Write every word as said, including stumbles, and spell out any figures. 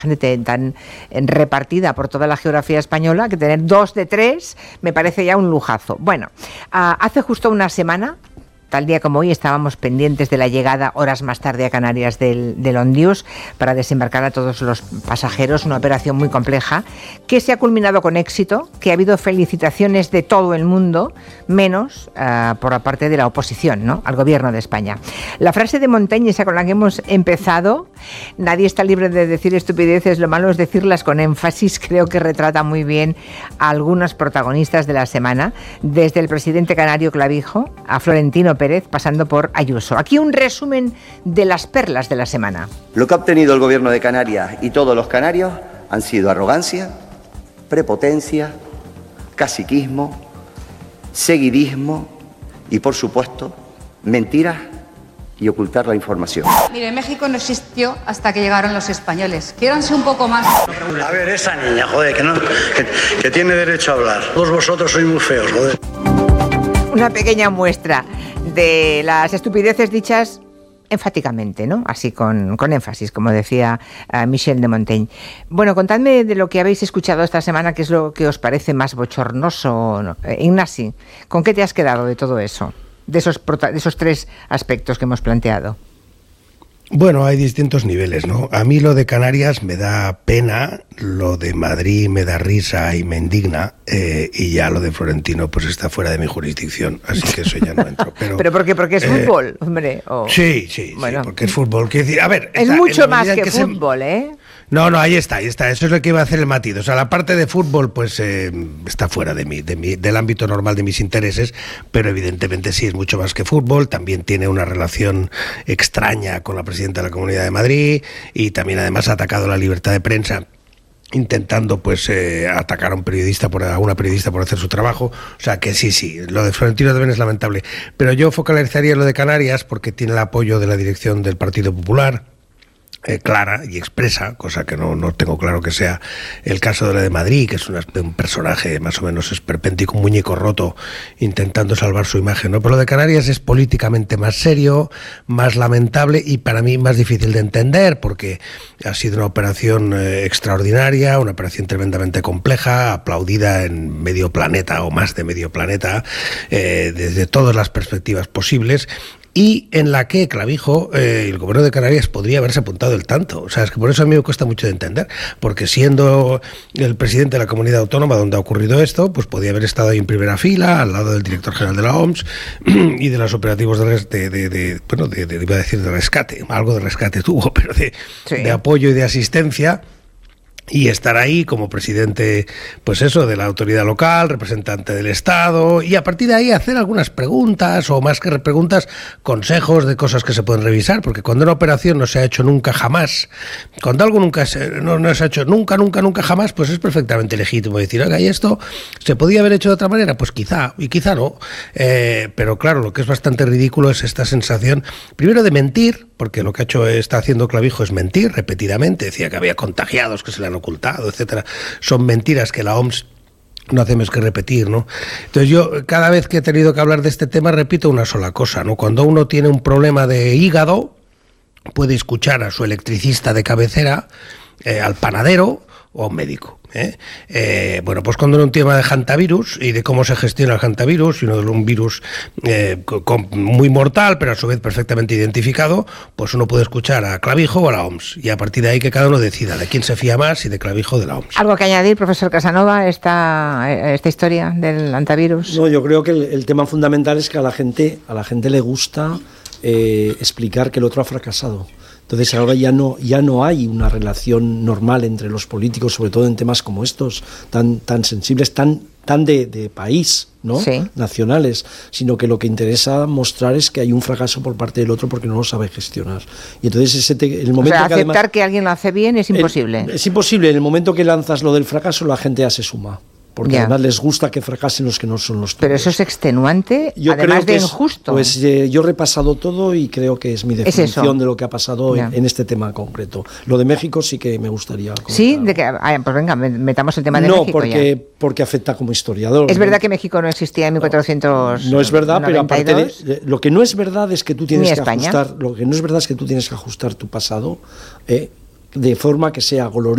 gente tan repartida por toda la geografía española, que tener dos de tres me parece ya un lujazo. Bueno, uh, hace justo una semana, tal día como hoy, estábamos pendientes de la llegada horas más tarde a Canarias del, del Ondius para desembarcar a todos los pasajeros, una operación muy compleja que se ha culminado con éxito, que ha habido felicitaciones de todo el mundo, menos uh, por la parte de la oposición, ¿no?, al gobierno de España. La frase de Montaigne, esa con la que hemos empezado, nadie está libre de decir estupideces, lo malo es decirlas con énfasis, creo que retrata muy bien a algunos protagonistas de la semana, desde el presidente canario Clavijo a Florentino Pérez, pasando por Ayuso. Aquí un resumen de las perlas de la semana. Lo que ha obtenido el gobierno de Canarias y todos los canarios han sido arrogancia, prepotencia, caciquismo, seguidismo y, por supuesto, mentiras y ocultar la información. Mire, México no existió hasta que llegaron los españoles. Quiéranse un poco más. A ver, esa niña, joder, que, no, que, que tiene derecho a hablar. Todos vosotros sois muy feos, joder. Una pequeña muestra de las estupideces dichas enfáticamente, ¿no? Así con, con énfasis, como decía uh, Michel de Montaigne. Bueno, contadme de lo que habéis escuchado esta semana, qué es lo que os parece más bochornoso, ¿no? eh, Ignasi, ¿con qué te has quedado de todo eso? De esos, de esos tres aspectos que hemos planteado. Bueno, hay distintos niveles, ¿no? A mí lo de Canarias me da pena, lo de Madrid me da risa y me indigna, eh, y ya lo de Florentino pues está fuera de mi jurisdicción, así que eso ya no entro. Pero, ¿Pero por qué? ¿Porque es eh, fútbol, hombre? O... Sí, sí, bueno, sí, porque es fútbol. Quiero decir, a ver, es está, mucho más que, que fútbol, se... ¿eh? No, no, ahí está, ahí está. Eso es lo que iba a hacer el matiz. O sea, la parte de fútbol, pues eh, está fuera de mí, de mi, del ámbito normal de mis intereses, pero evidentemente sí es mucho más que fútbol. También tiene una relación extraña con la presidenta de la Comunidad de Madrid y también además ha atacado la libertad de prensa, intentando pues eh, atacar a un periodista por a una periodista por hacer su trabajo. O sea que sí, sí, lo de Florentino también es lamentable. Pero yo focalizaría lo de Canarias porque tiene el apoyo de la dirección del Partido Popular, Eh, clara y expresa, cosa que no, no tengo claro que sea el caso de la de Madrid, que es una, un personaje más o menos esperpéntico, un muñeco roto intentando salvar su imagen, ¿no? Pero lo de Canarias es políticamente más serio, más lamentable y para mí más difícil de entender porque ha sido una operación eh, extraordinaria, una operación tremendamente compleja, aplaudida en medio planeta o más de medio planeta, eh, desde todas las perspectivas posibles, y en la que Clavijo, eh, el gobierno de Canarias, podría haberse apuntado el tanto. O sea, es que por eso a mí me cuesta mucho de entender, porque siendo el presidente de la comunidad autónoma donde ha ocurrido esto, pues podía haber estado ahí en primera fila, al lado del director general de la O M S y de los operativos de, de, de, de bueno, de, de, iba a decir de rescate, algo de rescate tuvo, pero de, sí. de apoyo y de asistencia. Y estar ahí como presidente, pues eso, de la autoridad local, representante del Estado, y a partir de ahí hacer algunas preguntas, o más que preguntas, consejos de cosas que se pueden revisar, porque cuando una operación no se ha hecho nunca jamás, cuando algo nunca se, no, no se ha hecho nunca, nunca, nunca jamás, pues es perfectamente legítimo decir, oiga, ¿y esto se podía haber hecho de otra manera? Pues quizá, y quizá no. Eh, pero claro, lo que es bastante ridículo es esta sensación, primero de mentir, porque lo que ha hecho, está haciendo Clavijo es mentir repetidamente, decía que había contagiados, que se le han ocultado, etcétera. Son mentiras que la O M S no hace más que repetir, ¿no? Entonces yo cada vez que he tenido que hablar de este tema repito una sola cosa, ¿no? Cuando uno tiene un problema de hígado puede escuchar a su electricista de cabecera, eh, al panadero o a un médico. ¿Eh? Eh, bueno, pues cuando era un tema de hantavirus y de cómo se gestiona el hantavirus, y uno de un virus eh, con, muy mortal, pero a su vez perfectamente identificado, pues uno puede escuchar a Clavijo o a la O M S, y a partir de ahí que cada uno decida de quién se fía más, si de Clavijo o de la O M S. ¿Algo que añadir, profesor Casanova, esta, esta historia del hantavirus? No, yo creo que el, el tema fundamental es que a la gente, a la gente le gusta eh, explicar que el otro ha fracasado. Entonces ahora ya no, ya no hay una relación normal entre los políticos, sobre todo en temas como estos, tan, tan sensibles, tan, tan de, de país, ¿no? Sí. Nacionales, sino que lo que interesa mostrar es que hay un fracaso por parte del otro porque no lo sabe gestionar. Y entonces ese te, el momento o sea, que aceptar además, que alguien lo hace bien es imposible. El, es imposible. En el momento que lanzas lo del fracaso, la gente ya se suma. Porque ya. Además les gusta que fracasen los que no son los tuyos. Pero eso es extenuante, yo además de es, injusto. Pues eh, yo he repasado todo y creo que es mi definición ¿Es de lo que ha pasado en, en este tema concreto. Lo de México sí que me gustaría comentar. Sí, de que, ah, pues venga, metamos el tema de no, México porque, ya. porque afecta como historiador. Es ¿no? verdad que México no existía en mil cuatrocientos noventa y dos. No es verdad, pero aparte de, lo que no es verdad es que tú tienes que ajustar, lo que no es verdad es que tú tienes que ajustar tu pasado eh, de forma que sea glorioso.